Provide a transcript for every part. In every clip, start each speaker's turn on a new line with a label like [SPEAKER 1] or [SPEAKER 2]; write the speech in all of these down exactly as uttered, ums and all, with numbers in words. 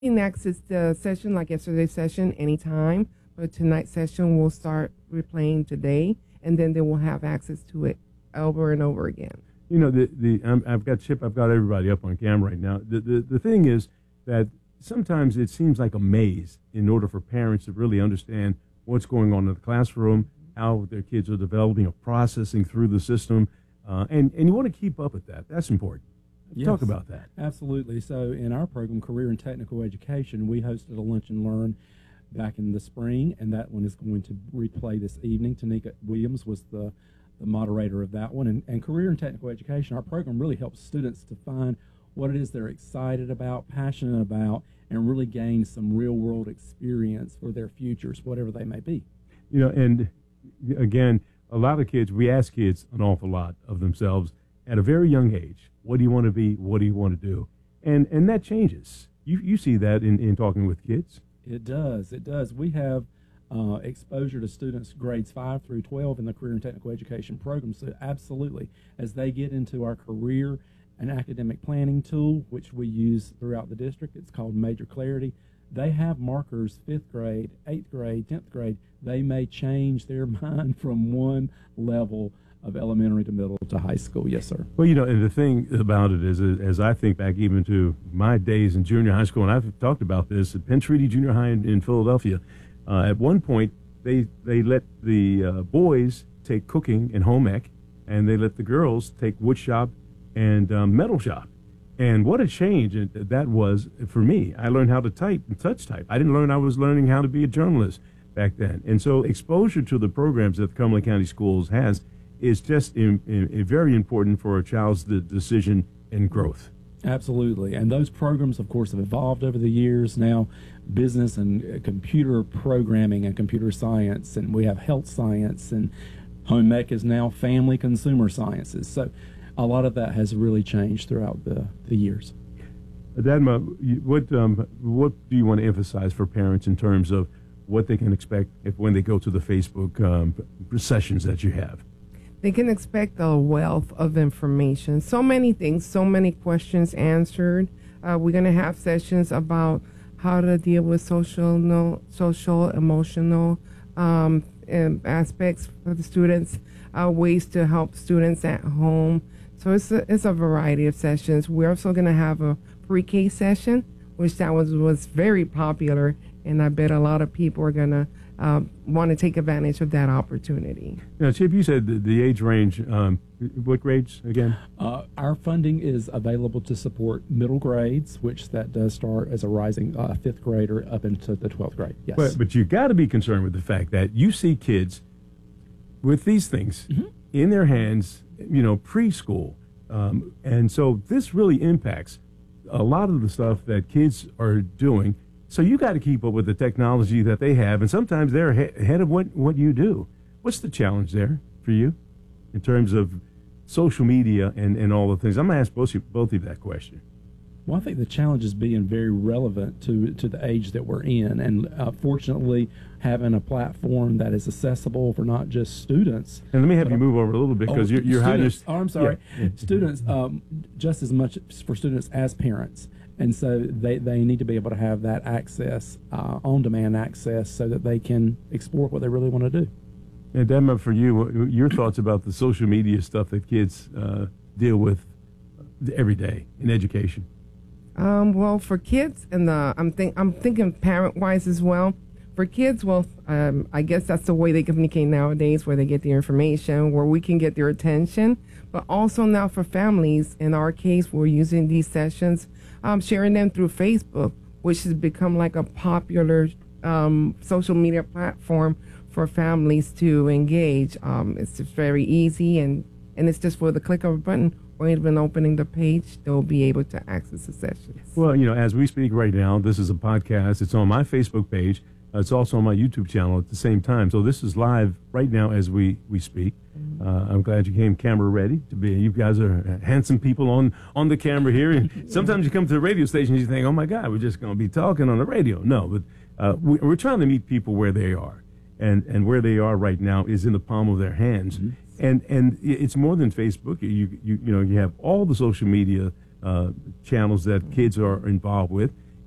[SPEAKER 1] can access the session like yesterday's session anytime, but tonight's session will start replaying today, and then they will have access to it over and over again.
[SPEAKER 2] You know, the the um, I've got Chip, I've got everybody up on camera right now. The, the the thing is that sometimes it seems like a maze in order for parents to really understand what's going on in the classroom, how their kids are developing or processing through the system, uh, and and you want to keep up with that. That's important.
[SPEAKER 3] Yes,
[SPEAKER 2] talk about that.
[SPEAKER 3] Absolutely. So in our program, Career and Technical Education, we hosted a lunch and learn back in the spring, and that one is going to replay this evening. Tanika Williams was the, the moderator of that one. And, and Career and Technical Education, our program really helps students to find what it is they're excited about, passionate about, and really gain some real-world experience for their futures, whatever they may be.
[SPEAKER 2] You know, and again, a lot of kids, we ask kids an awful lot of themselves at a very young age. What do you want to be? What do you want to do? And and that changes. You you see that in, in talking with kids.
[SPEAKER 3] It does. It does. We have uh, exposure to students grades five through twelve in the Career and Technical Education program. So absolutely, as they get into our career and academic planning tool, which we use throughout the district, it's called Major Clarity. They have markers, fifth grade, eighth grade, tenth grade. They may change their mind from one level of elementary to middle to high school. Yes, sir.
[SPEAKER 2] Well, you know, and the thing about it is, as I think back even to my days in junior high school, and I've talked about this at Penn Treaty Junior High in, in Philadelphia, uh, at one point they they let the uh, boys take cooking and home ec, and they let the girls take wood shop and um, metal shop. And what a change that was for me. I learned how to type and touch type. I didn't learn I was learning how to be a journalist back then. And so exposure to the programs that the Cumberland County Schools has is just in, in, very important for a child's the decision and growth.
[SPEAKER 3] Absolutely. And those programs, of course, have evolved over the years. Now, business and uh, computer programming and computer science, and we have health science, and home ec is now family consumer sciences. So a lot of that has really changed throughout the, the years.
[SPEAKER 2] Dadma, what, um, what do you want to emphasize for parents in terms of what they can expect if when they go to the Facebook um, sessions that you have?
[SPEAKER 1] They can expect a wealth of information. So many things, so many questions answered. Uh, we're going to have sessions about how to deal with social, no, social, emotional um, aspects for the students, uh, ways to help students at home. So it's a, it's a variety of sessions. We're also going to have a pre-K session, which that was, was very popular, and I bet a lot of people are going to Uh, want to take advantage of that opportunity.
[SPEAKER 2] Now, Chip, you said the, the age range, um, what grades again?
[SPEAKER 3] Uh, our funding is available to support middle grades, which that does start as a rising uh, fifth grader up into the twelfth grade. Yes.
[SPEAKER 2] But, but you got to be concerned with the fact that you see kids with these things mm-hmm. in their hands, you know, preschool. Um, and so this really impacts a lot of the stuff that kids are doing. So you got to keep up with the technology that they have, and sometimes they're ahead of what, what you do. What's the challenge there for you in terms of social media and, and all the things? I'm going to ask both, both of you that question.
[SPEAKER 3] Well, I think the challenge is being very relevant to, to the age that we're in, and uh, fortunately having a platform that is accessible for not just students.
[SPEAKER 2] And let me have you move over a little bit because
[SPEAKER 3] oh,
[SPEAKER 2] you're, you're hiding.
[SPEAKER 3] Oh, I'm sorry. Yeah. Students, um, just as much for students as parents. And so they, they need to be able to have that access, uh, on-demand access, so that they can explore what they really want to do.
[SPEAKER 2] And Dadma, for you, your thoughts about the social media stuff that kids uh, deal with every day in education?
[SPEAKER 1] Um, well, for kids, and the, I'm think I'm thinking parent-wise as well. For kids, well, um, I guess that's the way they communicate nowadays, where they get their information, where we can get their attention. But also now for families, in our case, we're using these sessions, um, sharing them through Facebook, which has become like a popular um, social media platform for families to engage. Um, it's just very easy, and, and it's just for the click of a button or even opening the page, they'll be able to access the sessions.
[SPEAKER 2] Well, you know, as we speak right now, this is a podcast. It's on my Facebook page. Uh, it's also on my YouTube channel at the same time. So this is live right now as we, we speak. Uh, I'm glad you came camera ready to be. You guys are handsome people on, on the camera here. And sometimes you come to the radio station and you think, oh, my God, we're just going to be talking on the radio. No, but uh, we, we're trying to meet people where they are. And, and where they are right now is in the palm of their hands. Mm-hmm. And and it's more than Facebook. You, you, you know, you have all the social media uh, channels that kids are involved with.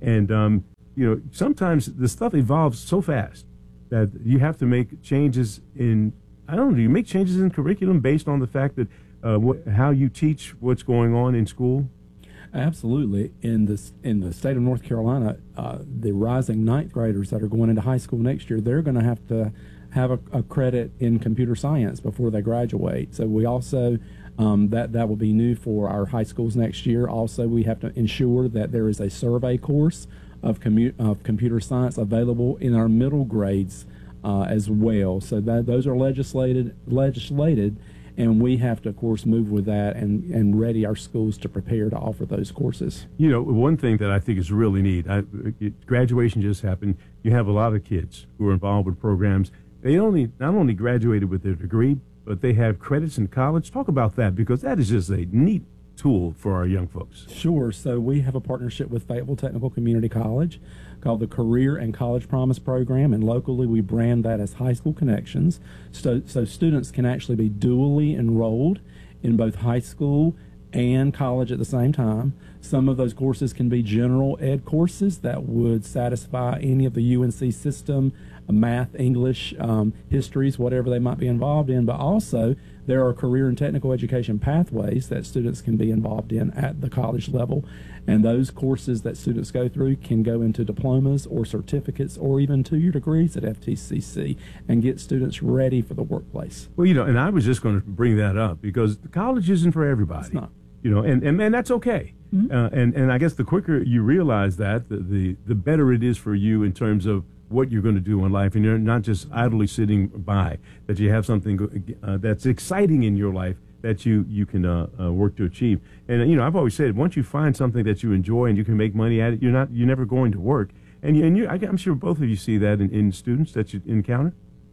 [SPEAKER 2] And, um, you know, sometimes the stuff evolves so fast that you have to make changes in, I don't know, do you make changes in curriculum based on the fact that uh, wh- how you teach what's going on in school?
[SPEAKER 3] Absolutely. In this in the state of North Carolina, uh, the rising ninth graders that are going into high school next year, they're going to have to have a, a credit in computer science before they graduate. So we also um, that that will be new for our high schools next year. Also, we have to ensure that there is a survey course of commu- of computer science available in our middle grades uh, as well. So that those are legislated legislated. And we have to, of course, move with that and, and ready our schools to prepare to offer those courses.
[SPEAKER 2] You know, one thing that I think is really neat, I, it, graduation just happened. You have a lot of kids who are involved with programs. They only not only graduated with their degree, but they have credits in college. Talk about that, because that is just a neat tool for our young folks.
[SPEAKER 3] Sure. So we have a partnership with Fayetteville Technical Community College called the Career and College Promise Program, and locally we brand that as High School Connections. So, so students can actually be dually enrolled in both high school and college at the same time. Some of those courses can be general ed courses that would satisfy any of the U N C system, math, English, um, histories, whatever they might be involved in, but also there are career and technical education pathways that students can be involved in at the college level. And those courses that students go through can go into diplomas or certificates or even two-year degrees at F T C C and get students ready for the workplace.
[SPEAKER 2] Well, you know, and I was just going to bring that up because college isn't for everybody.
[SPEAKER 3] It's not.
[SPEAKER 2] You know, and, and, and that's okay. Mm-hmm. Uh, and, and I guess the quicker you realize that, the, the, the better it is for you in terms of what you're going to do in life, and you're not just idly sitting by, that you have something uh, that's exciting in your life that you, you can uh, uh, work to achieve. And, you know, I've always said, once you find something that you enjoy and you can make money at it, you're not, you're never going to work. And, you, and you, I'm sure both of you see that in, in students that you encounter.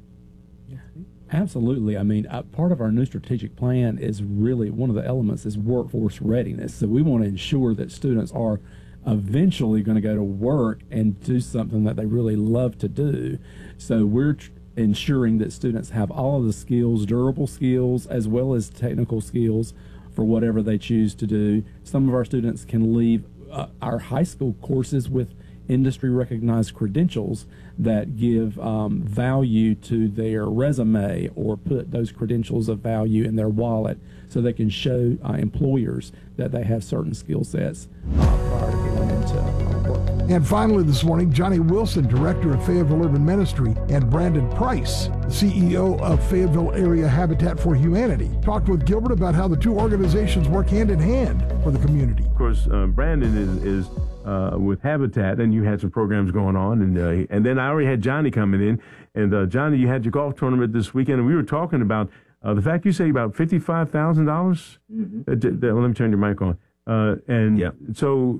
[SPEAKER 3] Absolutely. I mean, uh, part of our new strategic plan is really, one of the elements is workforce readiness. So we want to ensure that students are eventually going to go to work and do something that they really love to do. So we're tr- ensuring that students have all of the skills, durable skills, as well as technical skills for whatever they choose to do. Some of our students can leave uh, our high school courses with industry recognized credentials that give um, value to their resume or put those credentials of value in their wallet so they can show uh, employers that they have certain skill sets uh, prior to going into uh, work.
[SPEAKER 4] And finally this morning, Johnny Wilson, Director of Fayetteville Urban Ministry, and Brandon Price, the C E O of Fayetteville Area Habitat for Humanity, talked with Gilbert about how the two organizations work hand in hand for the community.
[SPEAKER 2] Of course, uh, Brandon is, is uh, with Habitat, and you had some programs going on, and uh, and then I already had Johnny coming in, and uh, Johnny, you had your golf tournament this weekend, and we were talking about uh, the fact you say about fifty-five thousand dollars. Mm-hmm. Uh, well, let me turn your mic on. Uh, and yeah. so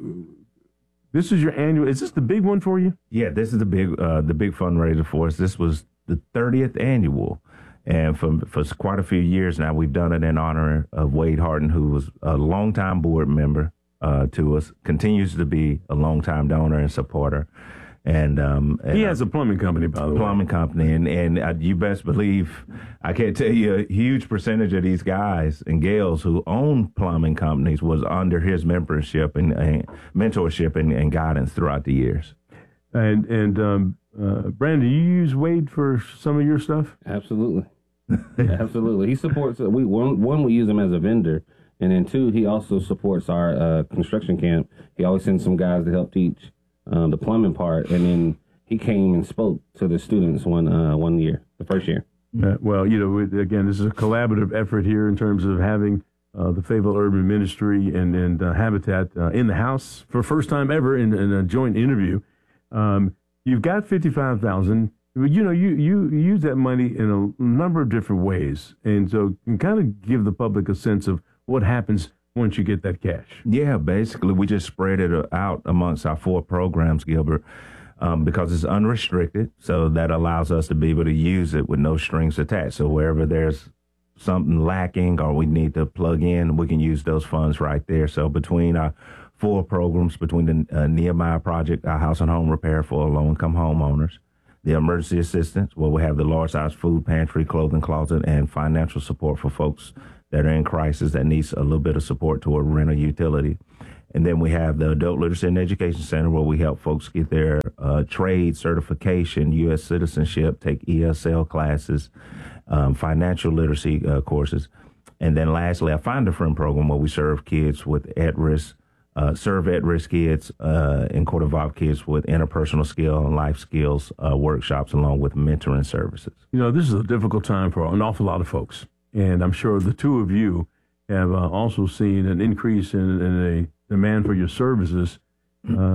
[SPEAKER 2] this is your annual. Is this the big one for you?
[SPEAKER 5] Yeah, this is the big uh, the big fundraiser for us. This was the thirtieth annual. And for, for quite a few years now, we've done it in honor of Wade Harden, who was a longtime board member uh, to us, continues to be a longtime donor and supporter. And, um, and
[SPEAKER 2] he has a plumbing company, by the way.
[SPEAKER 5] Plumbing company. And, and uh, you best believe, I can't tell you, a huge percentage of these guys and gals who own plumbing companies was under his membership and, and mentorship and, and guidance throughout the years.
[SPEAKER 2] And, and um, uh, Brandon, you use Wade for some of your stuff?
[SPEAKER 6] Absolutely. Absolutely. He supports, uh, we one, one, we use him as a vendor. And then two, he also supports our uh, construction camp. He always sends some guys to help teach uh, the plumbing part. And then he came and spoke to the students one uh, one year, the first year.
[SPEAKER 2] Uh, well, you know, again, this is a collaborative effort here in terms of having uh, the Fayetteville Urban Ministry and, and uh, Habitat uh, in the house for first time ever in, in a joint interview. Um, you've got fifty-five thousand dollars. You know, you, you use that money in a number of different ways. And so you can kind of give the public a sense of what happens once you get that cash.
[SPEAKER 5] Yeah, basically, we just spread it out amongst our four programs, Gilbert, um, because it's unrestricted. So that allows us to be able to use it with no strings attached. So wherever there's something lacking or we need to plug in, we can use those funds right there. So between our four programs, between the uh, Nehemiah Project, our house and home repair for low-income homeowners, the emergency assistance, where we have the large-size food pantry, clothing closet, and financial support for folks that are in crisis that needs a little bit of support toward rent or utility. And then we have the Adult Literacy and Education Center, where we help folks get their uh, trade certification, U S citizenship, take E S L classes, um, financial literacy uh, courses. And then lastly, a Find a Friend program where we serve kids with at-risk, uh, serve at-risk kids uh, and court-involved kids with interpersonal skill and life skills uh, workshops, along with mentoring services.
[SPEAKER 2] You know, this is a difficult time for an awful lot of folks. And I'm sure the two of you have uh, also seen an increase in, in a demand for your services. Uh,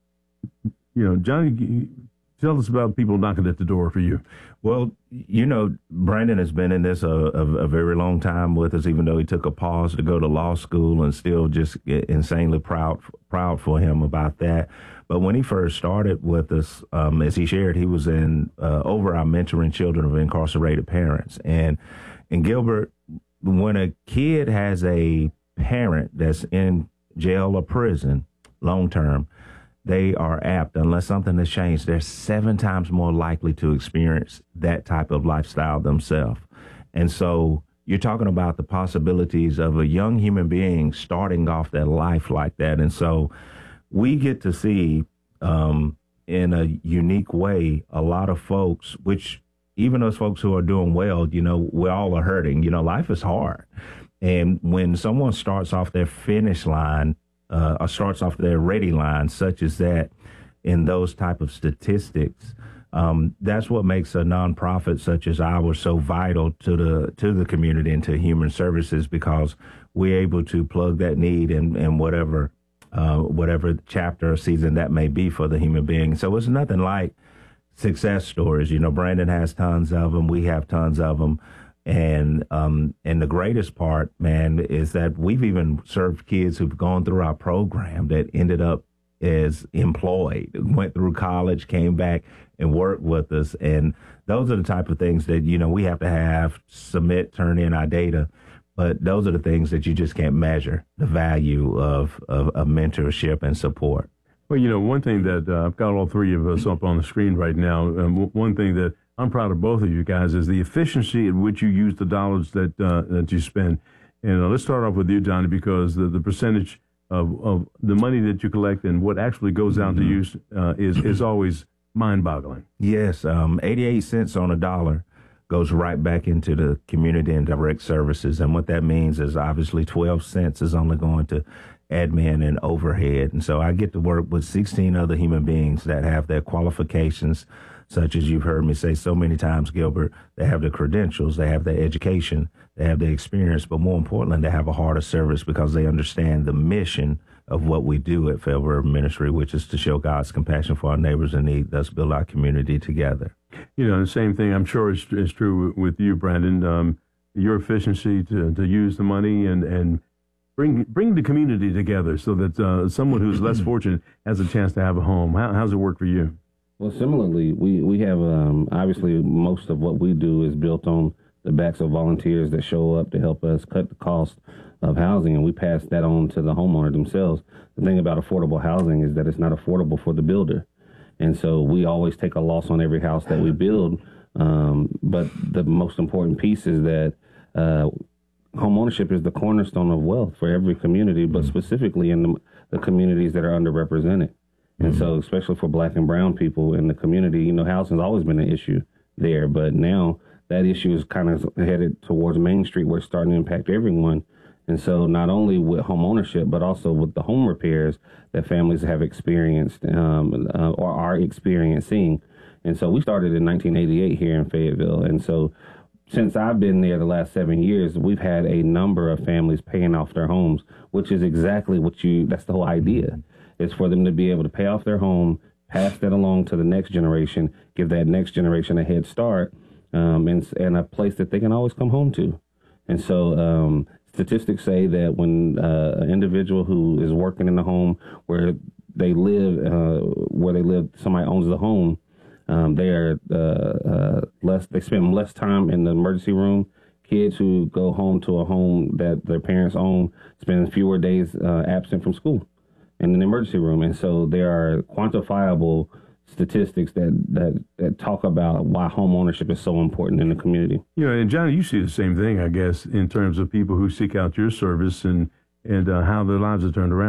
[SPEAKER 2] you know, Johnny, tell us about people knocking at the door for you.
[SPEAKER 5] Well, you know, Brandon has been in this a, a, a very long time with us, even though he took a pause to go to law school, and still just insanely proud proud for him about that. But when he first started with us, um, as he shared, he was in uh, over our mentoring children of incarcerated parents. And in Gilbert, when a kid has a parent that's in jail or prison long term, they are apt, unless something has changed, they're seven times more likely to experience that type of lifestyle themselves. And so you're talking about the possibilities of a young human being starting off their life like that. And so we get to see um, in a unique way a lot of folks, which even those folks who are doing well, you know, we all are hurting. You know, life is hard. And when someone starts off their finish line, Uh, or starts off their ready line, such as that, in those type of statistics, um, that's what makes a nonprofit such as ours so vital to the to the community and to human services, because we're able to plug that need in, in whatever uh, whatever chapter or season that may be for the human being. So it's nothing like success stories. You know, Brandon has tons of them. We have tons of them. And um, and the greatest part, man, is that we've even served kids who've gone through our program that ended up as employed, went through college, came back and worked with us. And those are the type of things that, you know, we have to have, submit, turn in our data. But those are the things that you just can't measure, the value of, of, of mentorship and support.
[SPEAKER 2] Well, you know, one thing that uh, I've got all three of us up on the screen right now. Um, one thing that I'm proud of both of you guys is the efficiency at which you use the dollars that uh, that you spend. And uh, let's start off with you, Johnny, because the, the percentage of, of the money that you collect and what actually goes out mm-hmm. to use uh, is, is always mind-boggling.
[SPEAKER 5] Yes, um, eighty-eight cents on a dollar goes right back into the community and direct services. And what that means is obviously twelve cents is only going to admin and overhead. And so I get to work with sixteen other human beings that have their qualifications, such as you've heard me say so many times, Gilbert. They have the credentials, they have the education, they have the experience, but more importantly, they have a heart of service because they understand the mission of what we do at Fayetteville Urban Ministry, which is to show God's compassion for our neighbors in need, thus build our community together.
[SPEAKER 2] You know, the same thing I'm sure is, is true with you, Brandon. Um, your efficiency to, to use the money and, and bring bring the community together so that uh, someone who's less fortunate has a chance to have a home. How, how's it work for you?
[SPEAKER 6] Well, similarly, we, we have, um, obviously, most of what we do is built on the backs of volunteers that show up to help us cut the cost of housing, and we pass that on to the homeowner themselves. The thing about affordable housing is that it's not affordable for the builder. And so we always take a loss on every house that we build. Um, but the most important piece is that uh, home ownership is the cornerstone of wealth for every community, but specifically in the, the communities that are underrepresented. And so, especially for black and brown people in the community, you know, housing has always been an issue there. But now that issue is kind of headed towards Main Street, where it's starting to impact everyone. And so not only with home ownership, but also with the home repairs that families have experienced um, uh, or are experiencing. And so we started in nineteen eighty-eight here in Fayetteville. And so since I've been there the last seven years, we've had a number of families paying off their homes, which is exactly what you, that's the whole idea. Is for them to be able to pay off their home, pass that along to the next generation, give that next generation a head start, um, and, and a place that they can always come home to. And so um, statistics say that when uh, an individual who is working in the home where they live, uh, where they live, somebody owns the home, um, they are uh, uh, less. They spend less time in the emergency room. Kids who go home to a home that their parents own spend fewer days uh, absent from school in an emergency room. And so there are quantifiable statistics that, that, that talk about why home ownership is so important in the community.
[SPEAKER 2] You know, and Johnny, you see the same thing, I guess, in terms of people who seek out your service and, and uh, how their lives are turned around.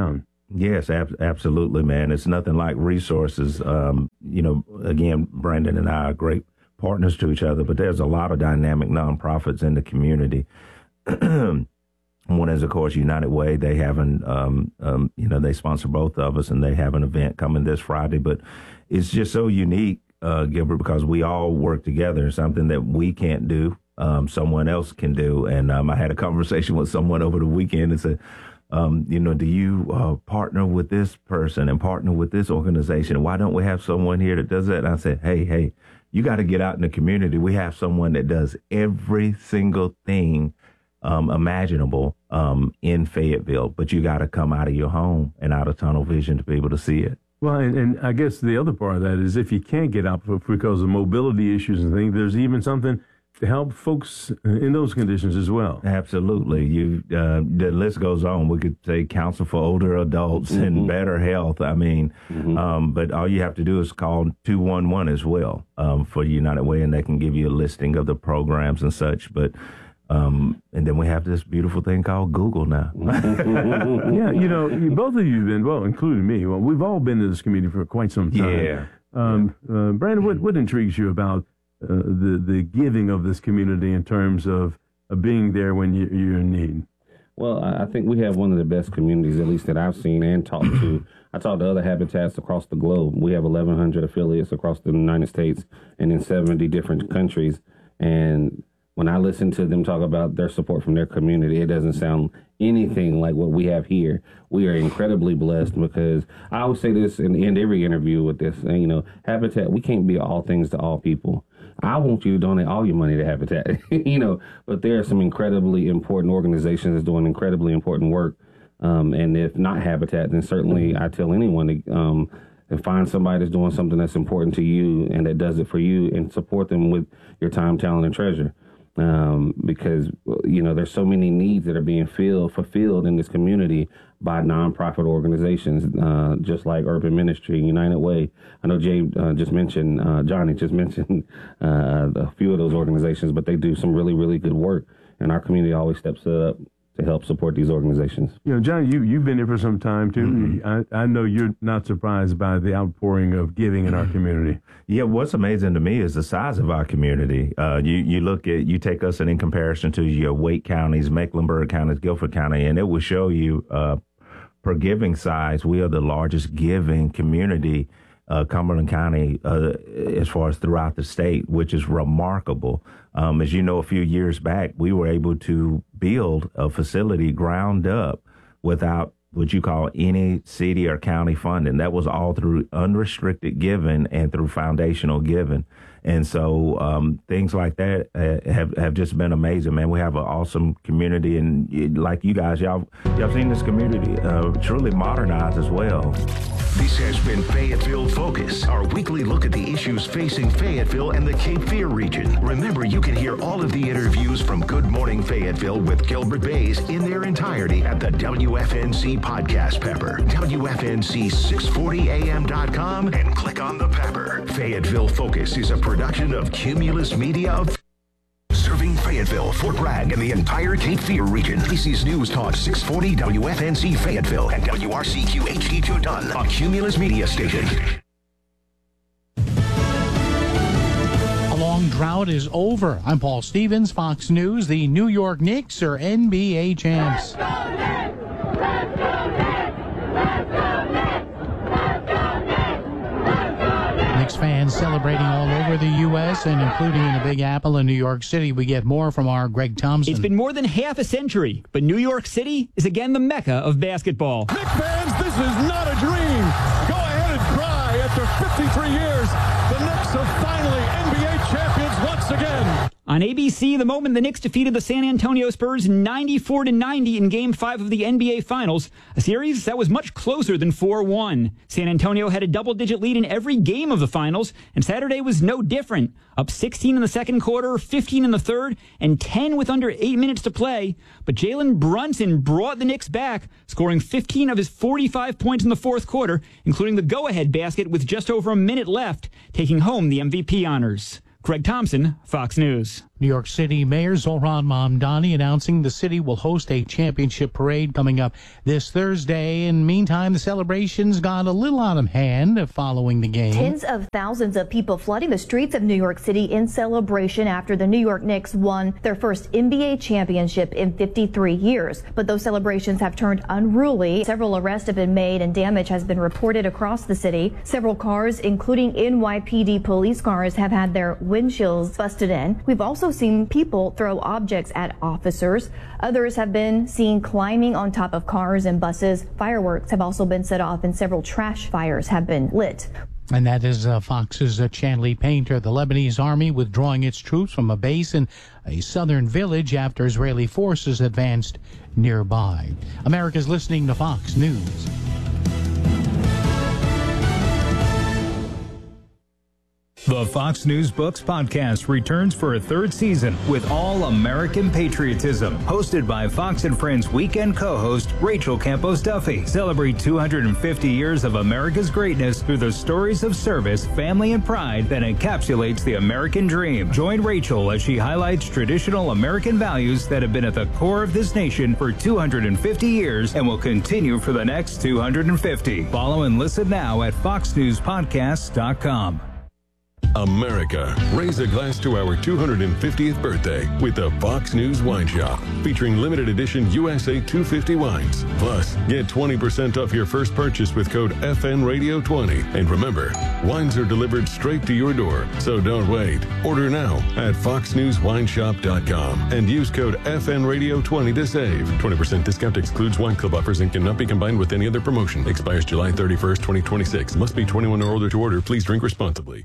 [SPEAKER 5] Yes, ab- absolutely, man. It's nothing like resources. Um, you know, again, Brandon and I are great partners to each other, but there's a lot of dynamic nonprofits in the community. One is, of course, United Way. They have an, um, um, you know, they sponsor both of us, and they have an event coming this Friday. But it's just so unique, uh, Gilbert, because we all work together. Something that we can't do, um, someone else can do. And um, I had a conversation with someone over the weekend and said, um, you know, do you uh, partner with this person and partner with this organization? Why don't we have someone here that does that? And I said, hey, hey, you got to get out in the community. We have someone that does every single thing Um, imaginable um, in Fayetteville, but you got to come out of your home and out of tunnel vision to be able to see it.
[SPEAKER 2] Well, and, and I guess the other part of that is if you can't get out because of mobility issues and things, there's even something to help folks in those conditions as well.
[SPEAKER 5] Absolutely. You, uh, the list goes on. We could say counsel for older adults mm-hmm. and better health. I mean, mm-hmm. um, but all you have to do is call two one one as well um, for United Way, and they can give you a listing of the programs and such. But Um, and then we have this beautiful thing called Google now.
[SPEAKER 2] Yeah, you know, you, both of you have been, well, including me, well, we've all been in this community for quite some time.
[SPEAKER 5] Yeah.
[SPEAKER 2] Um, uh, Brandon, what, what intrigues you about uh, the, the giving of this community in terms of, of being there when you, you're in need?
[SPEAKER 6] Well, I think we have one of the best communities, at least that I've seen and talked to. I talked to other habitats across the globe. We have eleven hundred affiliates across the United States and in seventy different countries. And when I listen to them talk about their support from their community, it doesn't sound anything like what we have here. We are incredibly blessed because I always say this and end every interview with this, and, you know, Habitat, we can't be all things to all people. I want you to donate all your money to Habitat, you know, but there are some incredibly important organizations that's doing incredibly important work. Um, and if not Habitat, then certainly I tell anyone to um, find somebody that's doing something that's important to you and that does it for you and support them with your time, talent, and treasure. Um, because, you know, there's so many needs that are being filled, fulfilled in this community by nonprofit organizations, uh, just like Urban Ministry, United Way. I know Jay uh, just mentioned, uh, Johnny just mentioned uh, a few of those organizations, but they do some really, really good work. And our community always steps up to help support these organizations.
[SPEAKER 2] You know, Johnny, you, you've been here for some time, too. Mm-hmm. I, I know you're not surprised by the outpouring of giving in our community.
[SPEAKER 5] Yeah, what's amazing to me is the size of our community. Uh, you, you look at, you take us and in comparison to your Wake counties, Mecklenburg counties, Guilford County, and it will show you uh, per giving size, we are the largest giving community, uh, Cumberland County, uh, as far as throughout the state, which is remarkable. Um, as you know, a few years back, we were able to build a facility ground up without what you call any city or county funding. That was all through unrestricted giving and through foundational giving. And so um, things like that uh, have, have just been amazing, man. We have an awesome community, and like you guys, y'all, y'all seen this community uh, truly modernize as well.
[SPEAKER 7] This has been Fayetteville Focus, our weekly look at the issues facing Fayetteville and the Cape Fear region. Remember, you can hear all of the interviews from Good Morning Fayetteville with Gilbert Bays in their entirety at the W F N C Podcast Pepper, W F N C six forty A M dot com, and click on the Pepper. Fayetteville Focus is a production of Cumulus Media of serving Fayetteville, Fort Bragg, and the entire Cape Fear region. This is News Talk six forty W F N C Fayetteville and W R C Q H D two Dunn, a Cumulus Media station.
[SPEAKER 8] A long drought is over. I'm Paul Stevens, Fox News. The New York Knicks are N B A champs.
[SPEAKER 9] Let's go Knicks! Let's go Knicks! Let's go Knicks! Let's go Knicks! Let's go Knicks!
[SPEAKER 8] Knicks fans celebrating all over the U S and including in the Big Apple in New York City. We get more from our Greg Thompson.
[SPEAKER 10] It's been more than half a century, but New York City is again the mecca of basketball.
[SPEAKER 11] Knicks fans, this is not a dream. Go ahead and cry. After fifty-three years, the Knicks are finally N B A champions once again.
[SPEAKER 10] On A B C, the moment the Knicks defeated the San Antonio Spurs ninety-four to ninety in Game five of the N B A Finals, a series that was much closer than four one. San Antonio had a double-digit lead in every game of the Finals, and Saturday was no different. Up sixteen in the second quarter, fifteen in the third, and ten with under eight minutes to play. But Jalen Brunson brought the Knicks back, scoring fifteen of his forty-five points in the fourth quarter, including the go-ahead basket with just over a minute left, taking home the M V P honors. Greg Thompson, Fox News.
[SPEAKER 8] New York City Mayor Zohran Mamdani announcing the city will host a championship parade coming up this Thursday. And meantime, the celebrations got a little out of hand following the game.
[SPEAKER 12] Tens of thousands of people flooding the streets of New York City in celebration after the New York Knicks won their first N B A championship in fifty-three years. But those celebrations have turned unruly. Several arrests have been made and damage has been reported across the city. Several cars, including N Y P D police cars, have had their windshields busted in. We've also seen people throw objects at officers. Others have been seen climbing on top of cars and buses. Fireworks have also been set off and several trash fires have been lit.
[SPEAKER 8] And that is uh, Fox's uh, Chanley Painter. The Lebanese army withdrawing its troops from a base in a southern village after Israeli forces advanced nearby. America's listening to Fox News.
[SPEAKER 13] The Fox News Books podcast returns for a third season with All American Patriotism, hosted by Fox and Friends weekend co-host Rachel Campos Duffy. Celebrate two hundred fifty years of America's greatness through the stories of service, family, and pride that encapsulates the American dream. Join Rachel as she highlights traditional American values that have been at the core of this nation for two hundred fifty years and will continue for the next two hundred fifty. Follow and listen now at fox news podcasts dot com.
[SPEAKER 14] America, raise a glass to our two hundred fiftieth birthday with the Fox News Wine Shop, featuring limited edition U S A two fifty wines. Plus, get twenty percent off your first purchase with code F N Radio twenty. And remember, wines are delivered straight to your door, so don't wait. Order now at fox news wine shop dot com and use code F N Radio twenty to save. twenty percent discount excludes wine club offers and cannot be combined with any other promotion. Expires July thirty-first, twenty twenty-six. Must be twenty-one or older to order. Please drink responsibly.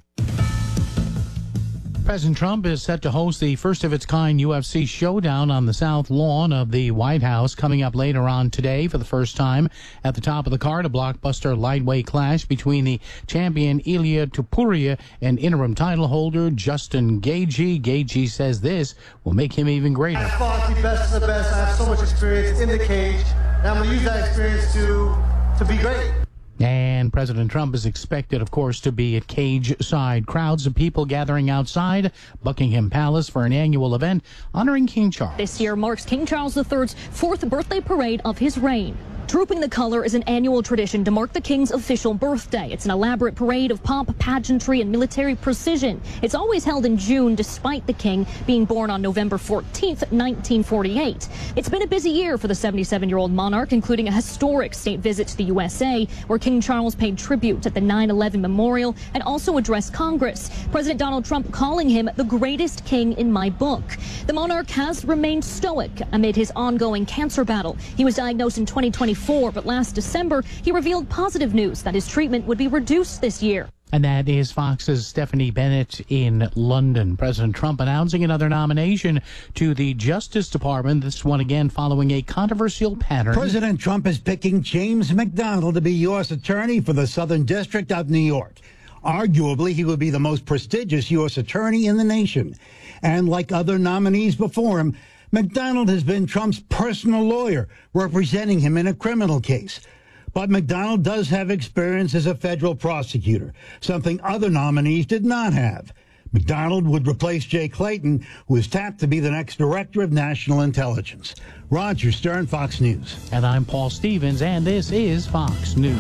[SPEAKER 8] President Trump is set to host the first of its kind U F C showdown on the south lawn of the White House coming up later on today. For the first time at the top of the card, a blockbuster lightweight clash between the champion Ilia Topuria and interim title holder Justin Gaethje. Gaethje says this will make him even greater.
[SPEAKER 15] I fought the best of the best. I have so much experience in the cage, and I'm going to use that experience to to be great.
[SPEAKER 8] And President Trump is expected, of course, to be at cage-side. Crowds of people gathering outside Buckingham Palace for an annual event honoring King Charles.
[SPEAKER 16] This year marks King Charles the third's fourth birthday parade of his reign. Trooping the Color is an annual tradition to mark the King's official birthday. It's an elaborate parade of pomp, pageantry, and military precision. It's always held in June, despite the King being born on November fourteenth, nineteen forty-eight. It's been a busy year for the seventy-seven-year-old monarch, including a historic state visit to the U S A, where King Charles paid tribute at the nine eleven memorial and also addressed Congress. President Donald Trump calling him the greatest king in my book. The monarch has remained stoic amid his ongoing cancer battle. He was diagnosed in twenty twenty-four, but last December he revealed positive news that his treatment would be reduced this year.
[SPEAKER 8] And that is Fox's Stephanie Bennett in London. President Trump announcing another nomination to the Justice Department, this one again following a controversial pattern.
[SPEAKER 17] President Trump is picking James McDonald to be U S Attorney for the Southern District of New York. Arguably, he would be the most prestigious U S attorney in the nation. And like other nominees before him, McDonald has been Trump's personal lawyer, representing him in a criminal case. But McDonald does have experience as a federal prosecutor, something other nominees did not have. McDonald would replace Jay Clayton, who is tapped to be the next director of national intelligence. Roger Stern, Fox News.
[SPEAKER 8] And I'm Paul Stevens, and this is Fox News.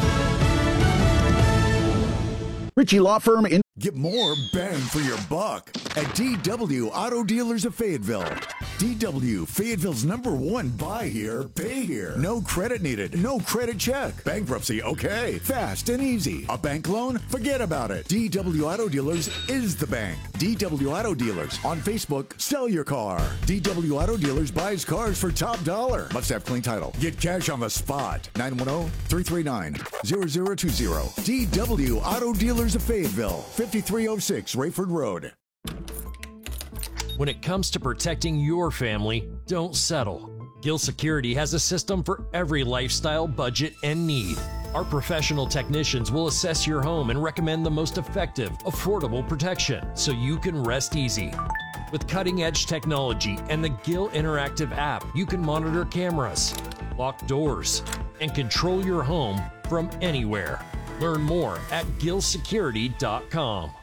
[SPEAKER 18] Ritchie Law Firm in. Get more bang for your buck at D W Auto Dealers of Fayetteville. D W, Fayetteville's number one buy here, pay here. No credit needed, no credit check. Bankruptcy, okay. Fast and easy. A bank loan? Forget about it. D W Auto Dealers is the bank. D W Auto Dealers. On Facebook, sell your car. D W Auto Dealers buys cars for top dollar. Must have clean title. Get cash on the spot. nine one zero, three three nine, zero zero two zero. D W Auto Dealers of Fayetteville. fifty-three oh six Rayford Road.
[SPEAKER 19] When it comes to protecting your family, don't settle. Gill Security has a system for every lifestyle, budget, and need. Our professional technicians will assess your home and recommend the most effective, affordable protection so you can rest easy. With cutting-edge technology and the Gill Interactive app, you can monitor cameras, lock doors, and control your home from anywhere. Learn more at gill security dot com.